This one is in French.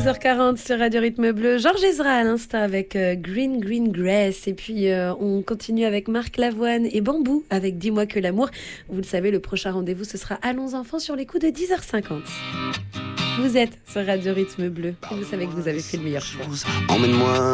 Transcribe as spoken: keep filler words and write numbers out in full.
seize heures quarante sur Radio Rythme Bleu. Georges Ezra à l'instant avec euh, Green Green Grass. Et puis euh, on continue avec Marc Lavoine et Bambou avec Dis-moi que l'amour. Vous le savez, le prochain rendez-vous, ce sera Allons enfants sur les coups de dix heures cinquante. Vous êtes sur Radio Rythme Bleu et vous savez que vous avez fait le meilleur choix. Emmène-moi